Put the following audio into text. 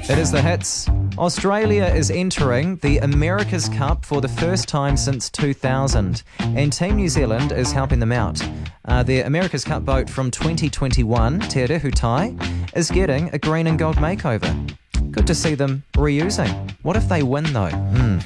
It is the hits. Australia is entering the America's Cup for the first time since 2000, and Team New Zealand is helping them out. Their America's Cup boat from 2021, Te Rehutai, is getting a green and gold makeover. Good to see them reusing. What if they win, though?